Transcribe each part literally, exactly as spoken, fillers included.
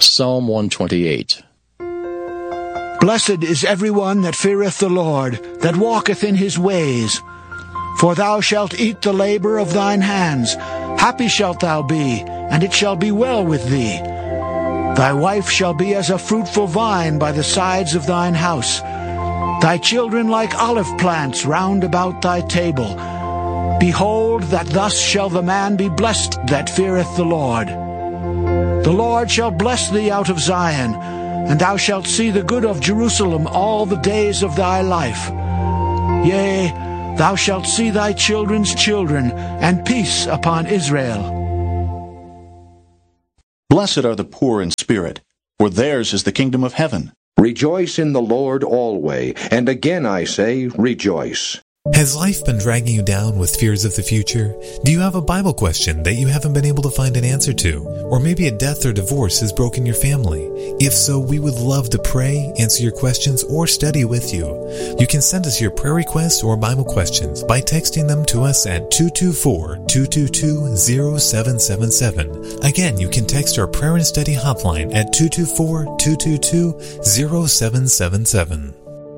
Psalm one twenty-eight. Blessed is everyone that feareth the Lord, that walketh in his ways. For thou shalt eat the labor of thine hands. Happy shalt thou be, and it shall be well with thee. Thy wife shall be as a fruitful vine by the sides of thine house, thy children like olive plants round about thy table. Behold, that thus shall the man be blessed that feareth the Lord. The Lord shall bless thee out of Zion, and thou shalt see the good of Jerusalem all the days of thy life. Yea, thou shalt see thy children's children, and peace upon Israel. Blessed are the poor in spirit, for theirs is the kingdom of heaven. Rejoice in the Lord always, and again I say, rejoice. Has life been dragging you down with fears of the future? Do you have a Bible question that you haven't been able to find an answer to? Or maybe a death or divorce has broken your family? If so, we would love to pray, answer your questions, or study with you. You can send us your prayer requests or Bible questions by texting them to us at two two four, two two two, zero seven seven seven. Again, you can text our prayer and study hotline at two two four, two two two, zero seven seven seven.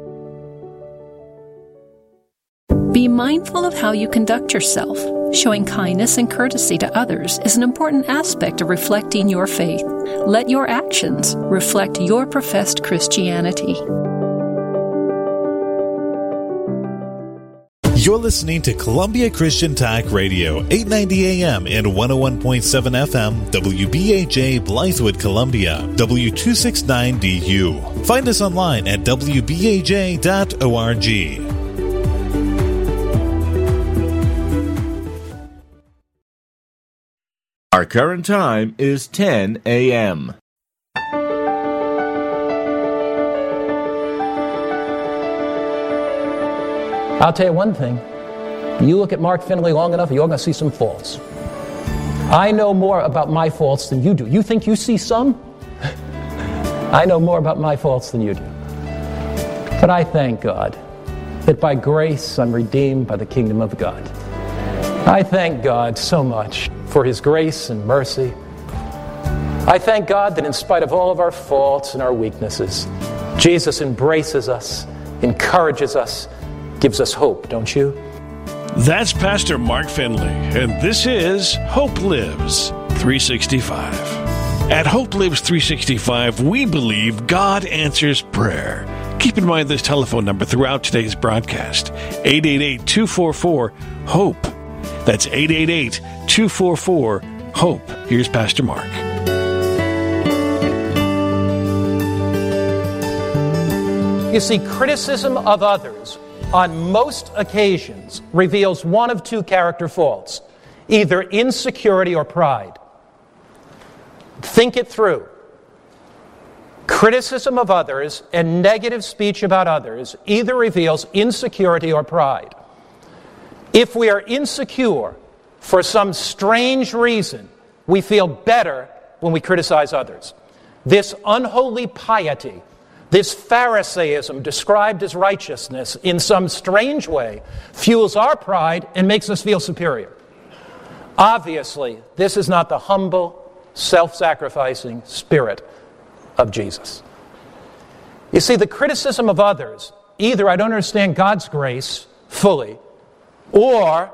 Be mindful of how you conduct yourself. Showing kindness and courtesy to others is an important aspect of reflecting your faith. Let your actions reflect your professed Christianity. You're listening to Columbia Christian Talk Radio, eight ninety A M and one oh one point seven F M, W B H A Blythewood, Columbia, W two sixty-nine D U. Find us online at w b h a dot org. Our current time is ten A M I'll tell you one thing. You look at Mark Finley long enough, you're going to see some faults. I know more about my faults than you do. You think you see some? I know more about my faults than you do. But I thank God that by grace I'm redeemed by the kingdom of God. I thank God so much for his grace and mercy. I thank God that in spite of all of our faults and our weaknesses, Jesus embraces us, encourages us, gives us hope, don't you? That's Pastor Mark Finley, and this is Hope Lives three sixty-five. At Hope Lives three sixty-five, we believe God answers prayer. Keep in mind this telephone number throughout today's broadcast, eight eight eight, two four four, HOPE. That's eight eight eight, two four four, HOPE. Here's Pastor Mark. You see, criticism of others on most occasions reveals one of two character faults, either insecurity or pride. Think it through. Criticism of others and negative speech about others either reveals insecurity or pride. If we are insecure for some strange reason, we feel better when we criticize others. This unholy piety, this Pharisaism described as righteousness in some strange way, fuels our pride and makes us feel superior. Obviously, this is not the humble, self-sacrificing spirit of Jesus. You see, the criticism of others, either I don't understand God's grace fully, or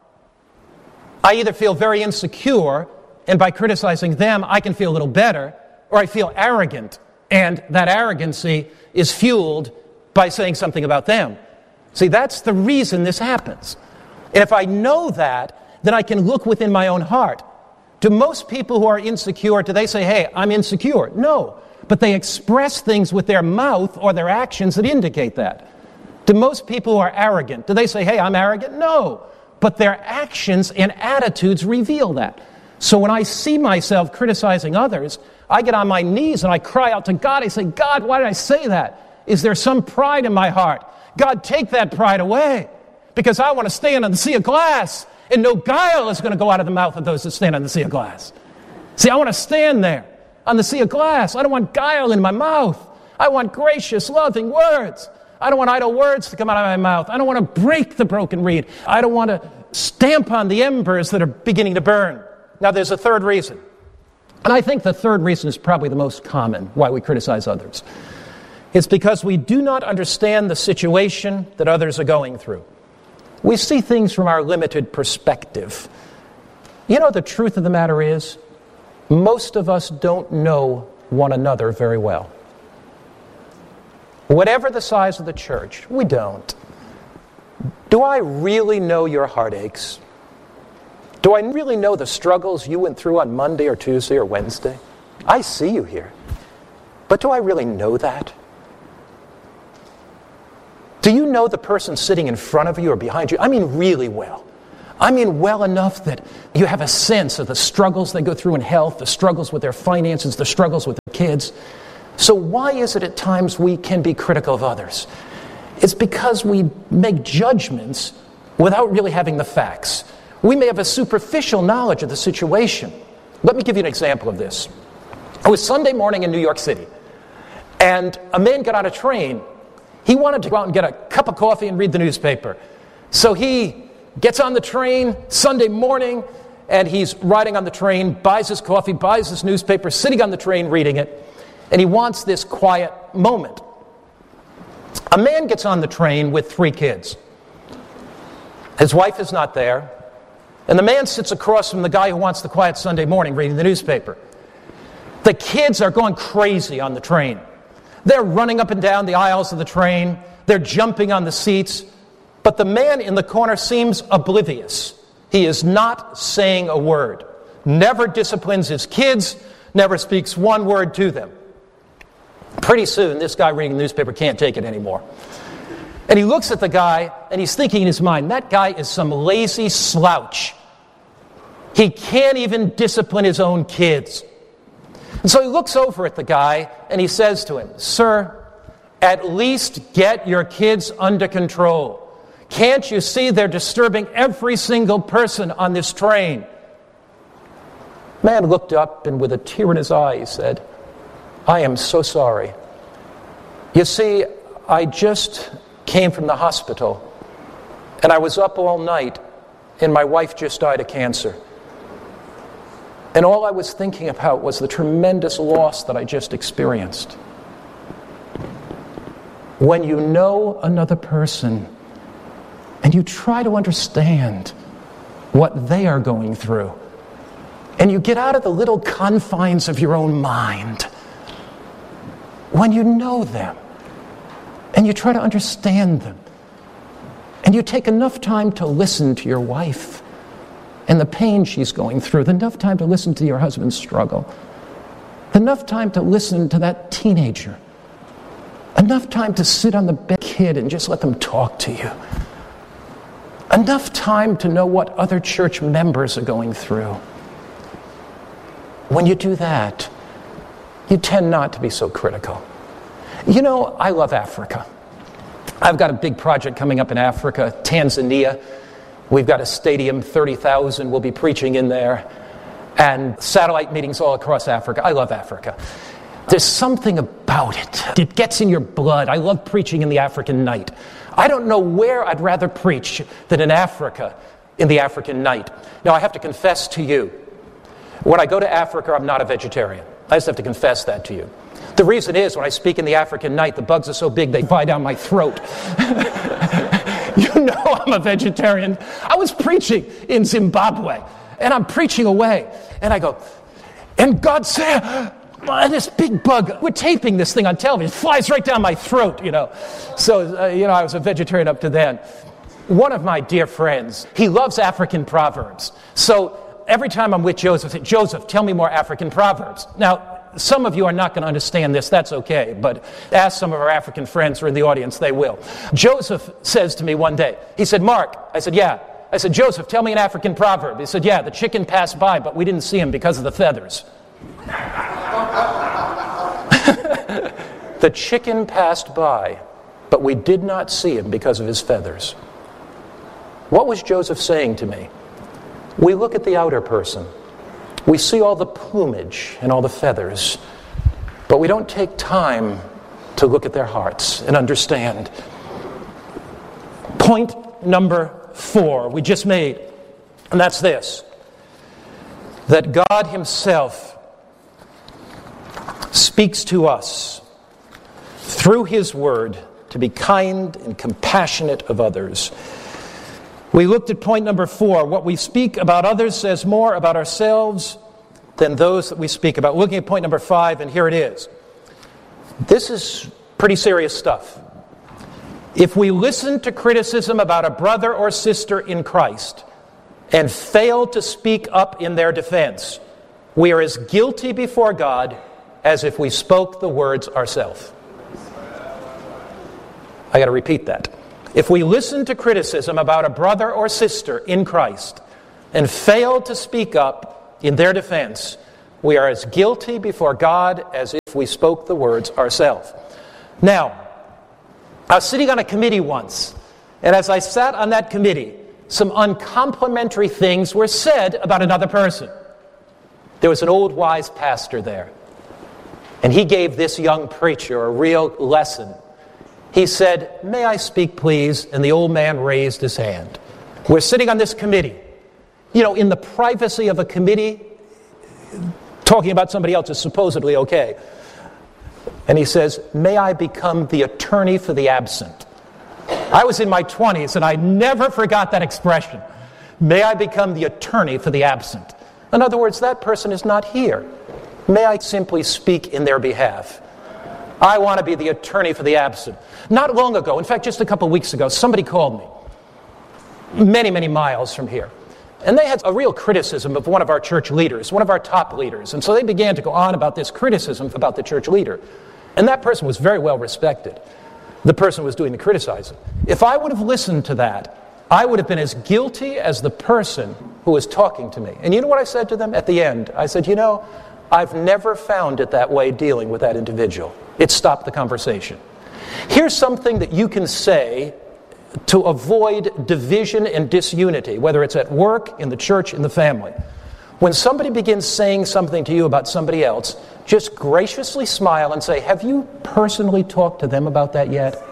I either feel very insecure, and by criticizing them, I can feel a little better, or I feel arrogant, and that arrogancy is fueled by saying something about them. See, that's the reason this happens. And if I know that, then I can look within my own heart. Do most people who are insecure, do they say, hey, I'm insecure? No. But they express things with their mouth or their actions that indicate that. Do most people who are arrogant, do they say, hey, I'm arrogant? No. But their actions and attitudes reveal that. So when I see myself criticizing others, I get on my knees and I cry out to God. I say, God, why did I say that? Is there some pride in my heart? God, take that pride away, because I want to stand on the sea of glass, and no guile is going to go out of the mouth of those that stand on the sea of glass. See, I want to stand there on the sea of glass. I don't want guile in my mouth. I want gracious, loving words. I don't want idle words to come out of my mouth. I don't want to break the broken reed. I don't want to stamp on the embers that are beginning to burn. Now, there's a third reason. And I think the third reason is probably the most common why we criticize others. It's because we do not understand the situation that others are going through. We see things from our limited perspective. You know, the truth of the matter is, most of us don't know one another very well. Whatever the size of the church, we don't. Do I really know your heartaches? Do I really know the struggles you went through on Monday or Tuesday or Wednesday? I see you here. But do I really know that? Do you know the person sitting in front of you or behind you? I mean really well. I mean well enough that you have a sense of the struggles they go through in health, the struggles with their finances, the struggles with their kids. So why is it at times we can be critical of others? It's because we make judgments without really having the facts. We may have a superficial knowledge of the situation. Let me give you an example of this. It was Sunday morning in New York City, and a man got on a train. He wanted to go out and get a cup of coffee and read the newspaper. So he gets on the train Sunday morning, and he's riding on the train, buys his coffee, buys his newspaper, sitting on the train reading it, and he wants this quiet moment. A man gets on the train with three kids. His wife is not there, and the man sits across from the guy who wants the quiet Sunday morning reading the newspaper. The kids are going crazy on the train. They're running up and down the aisles of the train. They're jumping on the seats. But the man in the corner seems oblivious. He is not saying a word. Never disciplines his kids. Never speaks one word to them. Pretty soon, this guy reading the newspaper can't take it anymore. And he looks at the guy, and he's thinking in his mind, that guy is some lazy slouch. He can't even discipline his own kids. And so he looks over at the guy, and he says to him, "Sir, at least get your kids under control. Can't you see they're disturbing every single person on this train?" Man looked up, and with a tear in his eye, he said, "I am so sorry. You see, I just came from the hospital, and I was up all night, and my wife just died of cancer. And all I was thinking about was the tremendous loss that I just experienced." When you know another person and you try to understand what they are going through, and you get out of the little confines of your own mind, when you know them and you try to understand them, and you take enough time to listen to your wife and the pain she's going through, enough time to listen to your husband's struggle, enough time to listen to that teenager, enough time to sit on the bed kid and just let them talk to you, enough time to know what other church members are going through. When you do that, you tend not to be so critical. You know, I love Africa. I've got a big project coming up in Africa, Tanzania. We've got a stadium, thirty thousand. We'll be preaching in there. And satellite meetings all across Africa. I love Africa. There's something about it. It gets in your blood. I love preaching in the African night. I don't know where I'd rather preach than in Africa, in the African night. Now, I have to confess to you, when I go to Africa, I'm not a vegetarian. I just have to confess that to you. The reason is, when I speak in the African night, the bugs are so big they fly down my throat. You know I'm a vegetarian. I was preaching in Zimbabwe, and I'm preaching away, and I go, and God said, and this big bug, we're taping this thing on television, it flies right down my throat, you know. So, uh, you know, I was a vegetarian up to then. One of my dear friends, he loves African proverbs. So every time I'm with Joseph, I say, "Joseph, tell me more African proverbs." Now, some of you are not going to understand this, that's okay, but ask some of our African friends who are in the audience, they will. Joseph says to me one day, he said, "Mark," I said, "Yeah." I said, "Joseph, tell me an African proverb." He said, "Yeah, the chicken passed by, but we didn't see him because of the feathers." The chicken passed by, but we did not see him because of his feathers. What was Joseph saying to me? We look at the outer person. We see all the plumage and all the feathers, but we don't take time to look at their hearts and understand. Point number four we just made, and that's this: that God himself speaks to us through His Word to be kind and compassionate of others. We looked at point number four. What we speak about others says more about ourselves than those that we speak about. Looking at point number five, and here it is. This is pretty serious stuff. If we listen to criticism about a brother or sister in Christ and fail to speak up in their defense, we are as guilty before God as if we spoke the words ourselves. I got to repeat that. If we listen to criticism about a brother or sister in Christ and fail to speak up in their defense, we are as guilty before God as if we spoke the words ourselves. Now, I was sitting on a committee once, and as I sat on that committee, some uncomplimentary things were said about another person. There was an old wise pastor there, and he gave this young preacher a real lesson. He said, "May I speak, please?" And the old man raised his hand. We're sitting on this committee. You know, in the privacy of a committee, talking about somebody else is supposedly okay. And he says, "May I become the attorney for the absent?" I was in my twenties, and I never forgot that expression. May I become the attorney for the absent? In other words, that person is not here. May I simply speak in their behalf? I want to be the attorney for the absent. Not long ago, in fact, just a couple weeks ago, somebody called me, many, many miles from here. And they had a real criticism of one of our church leaders, one of our top leaders. And so they began to go on about this criticism about the church leader. And that person was very well respected. The person was doing the criticizing. If I would have listened to that, I would have been as guilty as the person who was talking to me. And you know what I said to them at the end? I said, you know, I've never found it that way dealing with that individual. It stopped the conversation. Here's something that you can say to avoid division and disunity, whether it's at work, in the church, in the family. When somebody begins saying something to you about somebody else, just graciously smile and say, have you personally talked to them about that yet?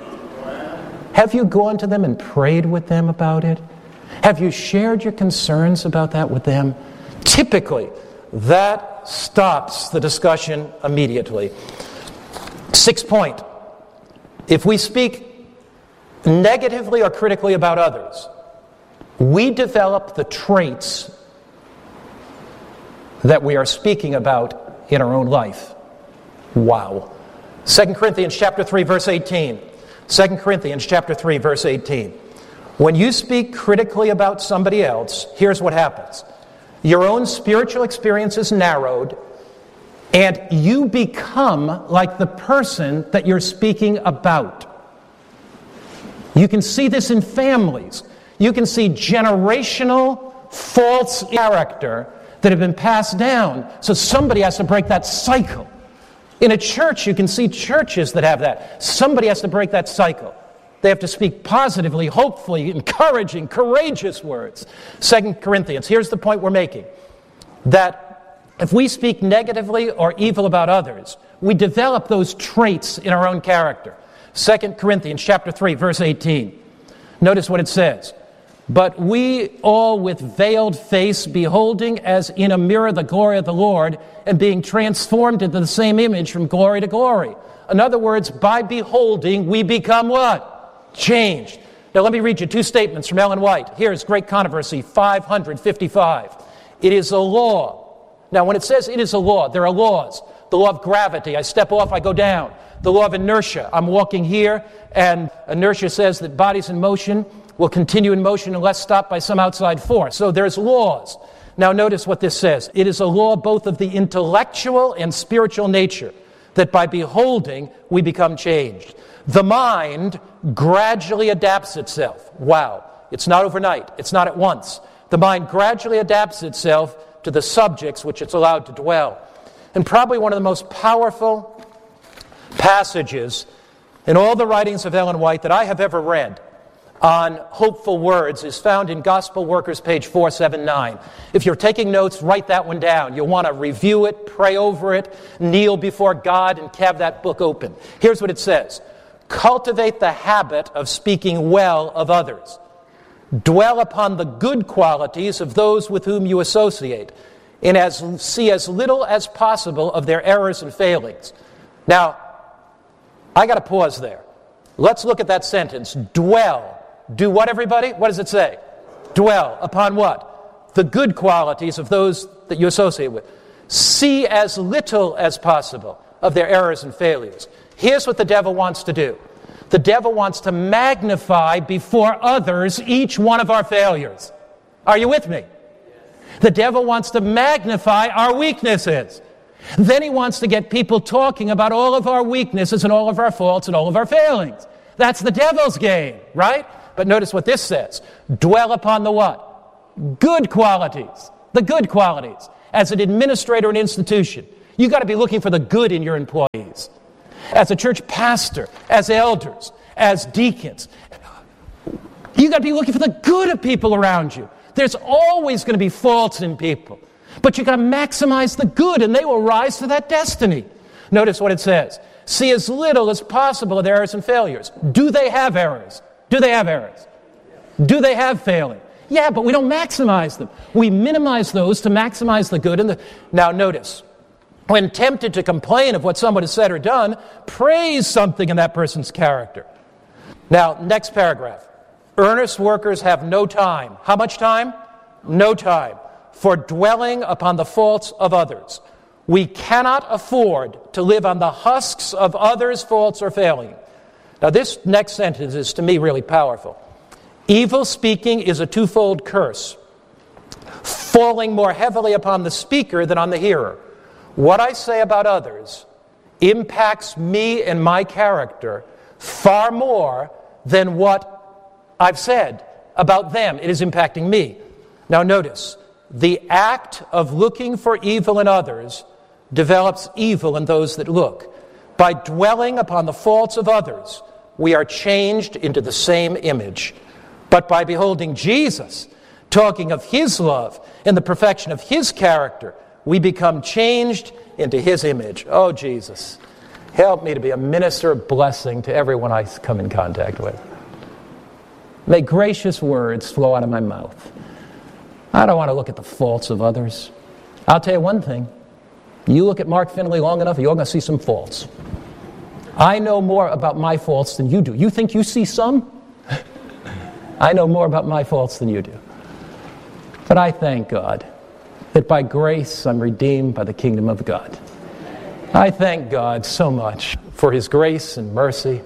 Have you gone to them and prayed with them about it? Have you shared your concerns about that with them? Typically, that stops the discussion immediately. Sixth point. If we speak negatively or critically about others, we develop the traits that we are speaking about in our own life. Wow. Second Corinthians chapter three, verse eighteen. Second Corinthians chapter three, verse eighteen. When you speak critically about somebody else, here's what happens. Your own spiritual experience is narrowed, and you become like the person that you're speaking about. You can see this in families. You can see generational false character that have been passed down. So somebody has to break that cycle. In a church, you can see churches that have that. Somebody has to break that cycle. They have to speak positively, hopefully, encouraging, courageous words. Second Corinthians, here's the point we're making. That if we speak negatively or evil about others, we develop those traits in our own character. Second Corinthians chapter three, verse eighteen. Notice what it says. But we all with veiled face, beholding as in a mirror the glory of the Lord, and being transformed into the same image from glory to glory. In other words, by beholding, we become what? Changed. Now let me read you two statements from Ellen White. Here's Great Controversy five fifty-five. It is a law. Now when it says it is a law, there are laws. The law of gravity, I step off, I go down. The law of inertia, I'm walking here, and inertia says that bodies in motion will continue in motion unless stopped by some outside force. So there's laws. Now notice what this says. It is a law both of the intellectual and spiritual nature, that by beholding, we become changed. The mind gradually adapts itself. Wow. It's not overnight. It's not at once. The mind gradually adapts itself to the subjects which it's allowed to dwell. And probably one of the most powerful passages in all the writings of Ellen White that I have ever read on hopeful words is found in Gospel Workers, page four seventy-nine. If you're taking notes, write that one down. You'll want to review it, pray over it, kneel before God, and have that book open. Here's what it says. Cultivate the habit of speaking well of others. Dwell upon the good qualities of those with whom you associate. and as see as little as possible of their errors and failings. Now, I got to pause there. Let's look at that sentence. Dwell. Do what, everybody? What does it say? Dwell. Upon what? The good qualities of those that you associate with. See as little as possible of their errors and failures. Here's what the devil wants to do. The devil wants to magnify before others each one of our failures. Are you with me? The devil wants to magnify our weaknesses. Then he wants to get people talking about all of our weaknesses and all of our faults and all of our failings. That's the devil's game, right? But notice what this says. Dwell upon the what? Good qualities. The good qualities. As an administrator and institution, you've got to be looking for the good in your employees. As a church pastor, as elders, as deacons, you've got to be looking for the good of people around you. There's always going to be faults in people. But you've got to maximize the good, and they will rise to that destiny. Notice what it says. See as little as possible of their errors and failures. Do they have errors? Do they have errors? Do they have failing? Yeah, but we don't maximize them. We minimize those to maximize the good. And the... Now notice, when tempted to complain of what someone has said or done, praise something in that person's character. Now, next paragraph. Earnest workers have no time. How much time? No time for dwelling upon the faults of others. We cannot afford to live on the husks of others' faults or failing. Now, this next sentence is, to me, really powerful. Evil speaking is a twofold curse, falling more heavily upon the speaker than on the hearer. What I say about others impacts me and my character far more than what I've said about them. It is impacting me. Now notice, the act of looking for evil in others develops evil in those that look. By dwelling upon the faults of others, we are changed into the same image. But by beholding Jesus, talking of His love and the perfection of His character, we become changed into His image. Oh, Jesus, help me to be a minister of blessing to everyone I come in contact with. May gracious words flow out of my mouth. I don't want to look at the faults of others. I'll tell you one thing. You look at Mark Finley long enough, you're going to see some faults. I know more about my faults than you do. You think you see some? I know more about my faults than you do. But I thank God that by grace I'm redeemed by the kingdom of God. I thank God so much for His grace and mercy.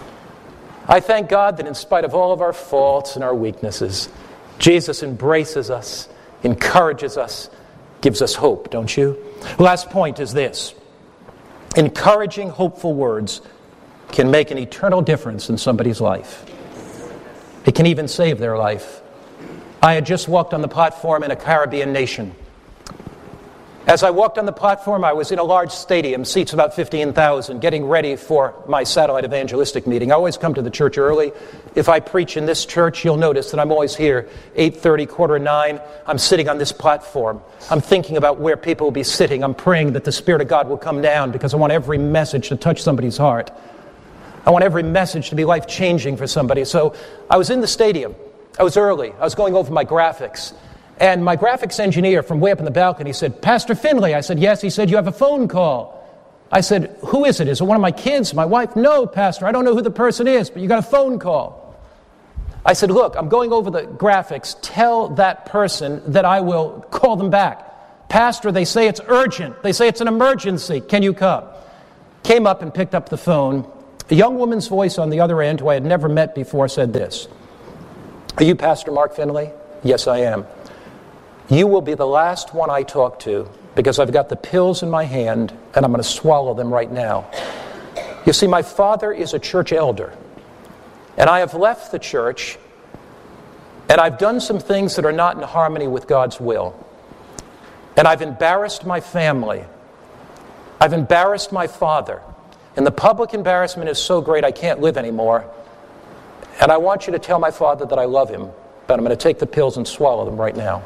I thank God that in spite of all of our faults and our weaknesses, Jesus embraces us, encourages us, gives us hope, don't you? Last point is this. Encouraging, hopeful words can make an eternal difference in somebody's life. It can even save their life. I had just walked on the platform in a Caribbean nation. As I walked on the platform, I was in a large stadium, seats about fifteen thousand, getting ready for my satellite evangelistic meeting. I always come to the church early. If I preach in this church, you'll notice that I'm always here, eight thirty, quarter nine. I'm sitting on this platform. I'm thinking about where people will be sitting. I'm praying that the Spirit of God will come down because I want every message to touch somebody's heart. I want every message to be life-changing for somebody. So I was in the stadium. I was early. I was going over my graphics. And my graphics engineer from way up in the balcony said, Pastor Finley. I said, yes. He said, you have a phone call. I said, who is it? Is it one of my kids, my wife? No, Pastor, I don't know who the person is, but you got a phone call. I said, look, I'm going over the graphics. Tell that person that I will call them back. Pastor, they say it's urgent. They say it's an emergency. Can you come? Came up and picked up the phone. A young woman's voice on the other end, who I had never met before, said this. Are you Pastor Mark Finley? Yes, I am. You will be the last one I talk to because I've got the pills in my hand and I'm going to swallow them right now. You see, my father is a church elder, and I have left the church, and I've done some things that are not in harmony with God's will. And I've embarrassed my family. I've embarrassed my father. And the public embarrassment is so great I can't live anymore. And I want you to tell my father that I love him, but I'm going to take the pills and swallow them right now.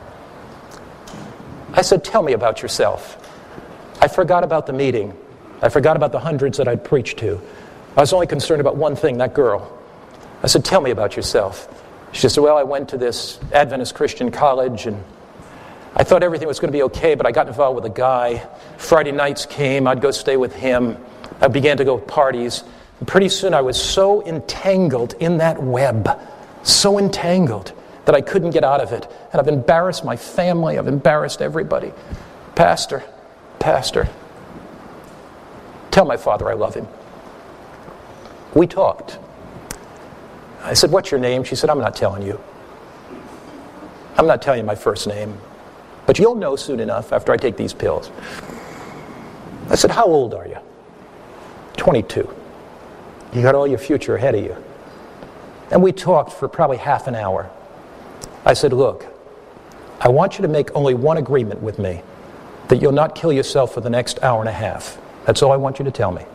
I said, tell me about yourself. I forgot about the meeting. I forgot about the hundreds that I'd preached to. I was only concerned about one thing, that girl. I said, tell me about yourself. She said, well, I went to this Adventist Christian college, and I thought everything was going to be okay, but I got involved with a guy. Friday nights came, I'd go stay with him. I began to go to parties. And pretty soon I was so entangled in that web, so entangled, that I couldn't get out of it. And I've embarrassed my family, I've embarrassed everybody. Pastor, Pastor, tell my father I love him. We talked. I said, what's your name? She said, I'm not telling you. I'm not telling you my first name. But you'll know soon enough after I take these pills. I said, how old are you? twenty-two. You got all your future ahead of you. And we talked for probably half an hour. I said, look, I want you to make only one agreement with me, that you'll not kill yourself for the next hour and a half. That's all I want you to tell me.